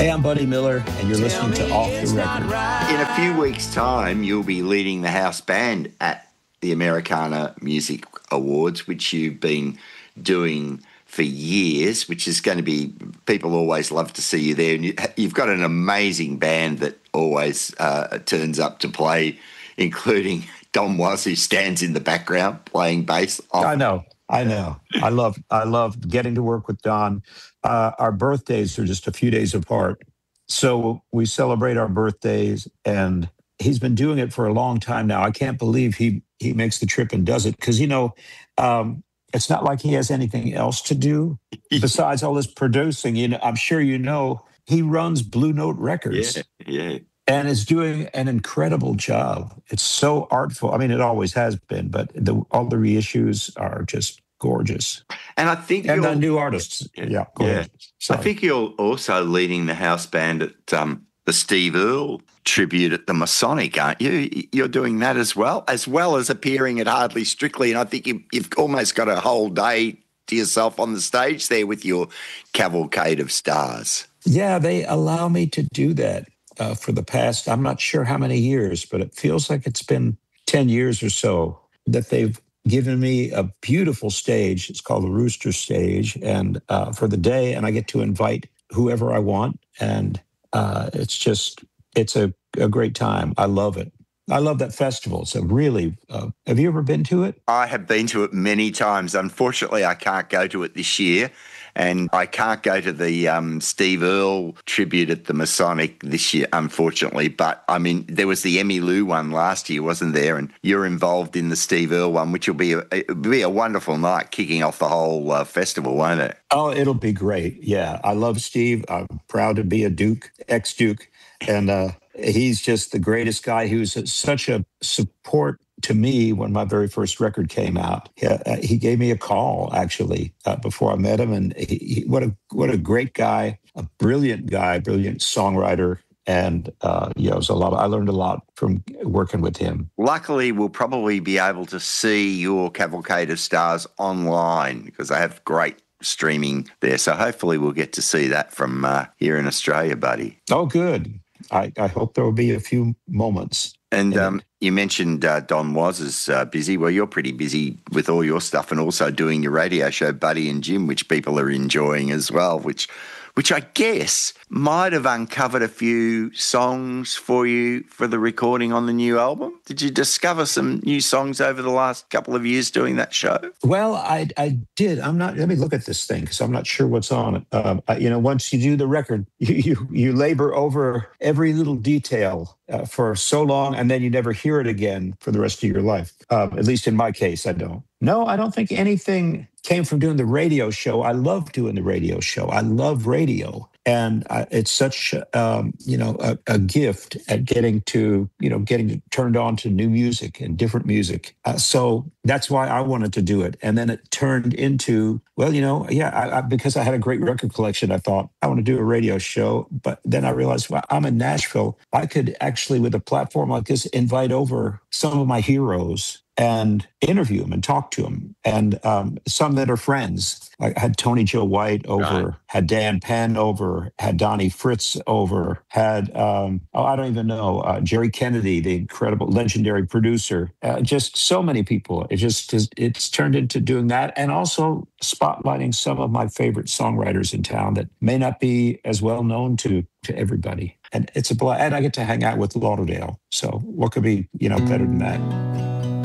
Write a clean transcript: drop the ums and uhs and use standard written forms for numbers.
Hey, I'm Buddy Miller, and you're listening to Off the Record. In a few weeks' time, you'll be leading the house band at the Americana Music Awards, which you've been doing for years, which is going to be, people always love to see you there. And you've got an amazing band that always turns up to play, including Don Was, who stands in the background playing bass. I know. I love getting to work with Don. Our birthdays are just a few days apart. So we celebrate our birthdays, and he's been doing it for a long time now. I can't believe he makes the trip and does it because, it's not like he has anything else to do besides all this producing. I'm sure he runs Blue Note Records. Yeah. And is doing an incredible job. It's so artful. I mean, it always has been, but all the reissues are just gorgeous. And I think the new artists, gorgeous. Yeah. I think you're also leading the house band at the Steve Earle tribute at the Masonic, aren't you? You're doing that as well as appearing at Hardly Strictly. And I think you've almost got a whole day to yourself on the stage there with your cavalcade of stars. Yeah, they allow me to do that. For the past, I'm not sure how many years, but it feels like it's been 10 years or so that they've given me a beautiful stage. It's called the Rooster Stage, and for the day, and I get to invite whoever I want, and it's a great time. I love it. I love that festival. It's a really, have you ever been to it? I have been to it many times. Unfortunately, I can't go to it this year. And I can't go to the Steve Earle tribute at the Masonic this year, unfortunately. But, I mean, there was the Emmylou one last year, wasn't there? And you're involved in the Steve Earle one, which will be a wonderful night kicking off the whole festival, won't it? Oh, it'll be great. Yeah, I love Steve. I'm proud to be a Duke, ex-Duke. And he's just the greatest guy. He was such a support to me when my very first record came out. He gave me a call, actually, before I met him. And what a great guy, a brilliant guy, brilliant songwriter. And it was I learned a lot from working with him. Luckily, we'll probably be able to see your Cavalcade of Stars online because they have great streaming there. So hopefully we'll get to see that from here in Australia, buddy. Oh, good. I hope there will be a few moments. And you mentioned Don Was is busy. Well, you're pretty busy with all your stuff and also doing your radio show, Buddy and Jim, which people are enjoying as well, which I guess might have uncovered a few songs for you for the recording on the new album. Did you discover some new songs over the last couple of years doing that show? Well, I did. Let me look at this thing because I'm not sure what's on it. Once you do the record, you labor over every little detail for so long, and then you never hear it again for the rest of your life. At least in my case, I don't. No, I don't think anything came from doing the radio show. I love doing the radio show. I love radio. And it's such, a gift at getting turned on to new music and different music. So that's why I wanted to do it. And then it turned into, because I had a great record collection, I thought I want to do a radio show. But then I realized, well, I'm in Nashville. I could actually, with a platform like this, invite over some of my heroes and interview them and talk to them. And some that are friends. I had Tony Joe White over, right. Had Dan Penn over, had Donnie Fritz over, had, I don't even know, Jerry Kennedy, the incredible, legendary producer. Just so many people. It's turned into doing that. And also spotlighting some of my favorite songwriters in town that may not be as well known to everybody. And it's a blast. And I get to hang out with Lauderdale. So what could be, better than that?